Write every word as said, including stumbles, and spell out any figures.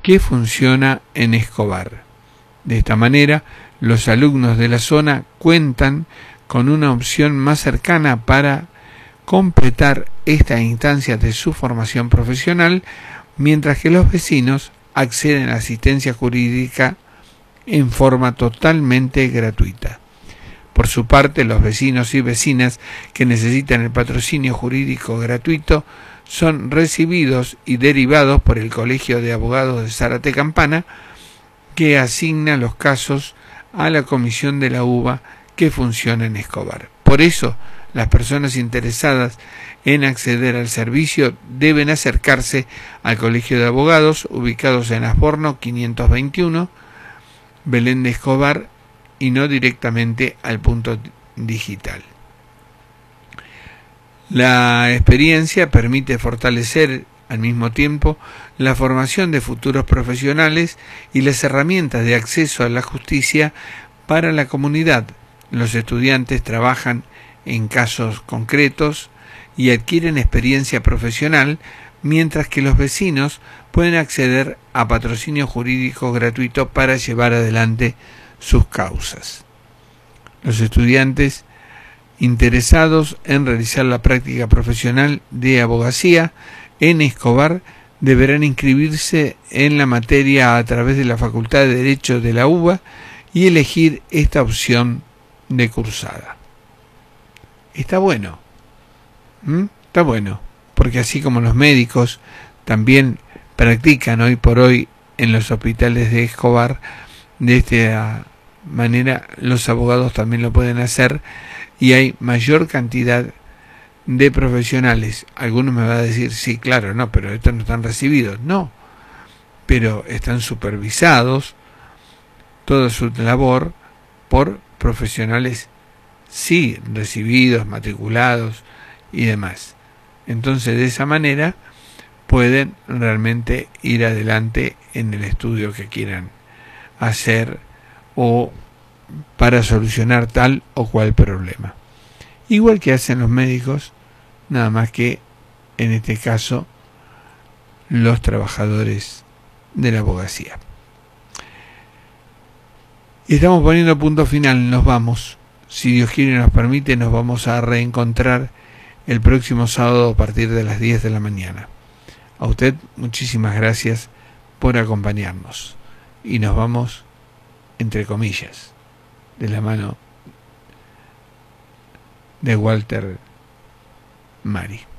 que funciona en Escobar. De esta manera, los alumnos de la zona cuentan con una opción más cercana para completar esta instancia de su formación profesional, mientras que los vecinos acceden a asistencia jurídica en forma totalmente gratuita. Por su parte, los vecinos y vecinas que necesitan el patrocinio jurídico gratuito son recibidos y derivados por el Colegio de Abogados de Zárate Campana, que asigna los casos a la comisión de la U B A que funciona en Escobar. Por eso, las personas interesadas en acceder al servicio deben acercarse al Colegio de Abogados, ubicados en Asborno quinientos veintiuno, Belén de Escobar, y no directamente al punto digital. La experiencia permite fortalecer al mismo tiempo la formación de futuros profesionales y las herramientas de acceso a la justicia para la comunidad. Los estudiantes trabajan en casos concretos y adquieren experiencia profesional, mientras que los vecinos pueden acceder a patrocinio jurídico gratuito para llevar adelante sus causas. Los estudiantes interesados en realizar la práctica profesional de abogacía en Escobar deberán inscribirse en la materia a través de la Facultad de Derecho de la U B A y elegir esta opción de cursada. Está bueno, ¿Mm? está bueno, porque así como los médicos también practican hoy por hoy en los hospitales de Escobar, de esta manera los abogados también lo pueden hacer y hay mayor cantidad de profesionales. Algunos me van a decir, sí, claro, no, pero estos no están recibidos. No, pero están supervisados toda su labor por profesionales, sí, recibidos, matriculados y demás. Entonces, de esa manera pueden realmente ir adelante en el estudio que quieran hacer o para solucionar tal o cual problema. Igual que hacen los médicos, nada más que en este caso los trabajadores de la abogacía. Y estamos poniendo punto final, nos vamos. Si Dios quiere y nos permite, nos vamos a reencontrar el próximo sábado a partir de las diez de la mañana. A usted muchísimas gracias por acompañarnos. Y nos vamos, entre comillas, de la mano de Walter Mari.